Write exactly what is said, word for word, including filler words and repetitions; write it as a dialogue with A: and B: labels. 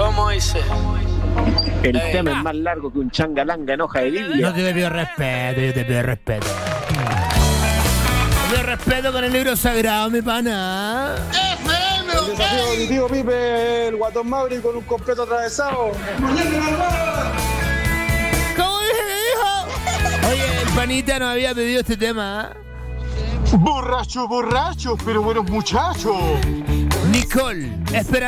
A: ¿Cómo dice?
B: El
A: Ey.
B: tema es más largo que un changalanga en hoja de Biblia.
C: No te pido respeto, yo te pido respeto. Te pido respeto con el libro sagrado, mi pana.
D: El desafío de mi tío Pipe, el guatón Mauri con un completo atravesado.
C: ¿Cómo dije que dijo? Oye, el panita nos había pedido este tema.
D: Borrachos, borrachos, pero buenos muchachos.
C: Nicole, espera.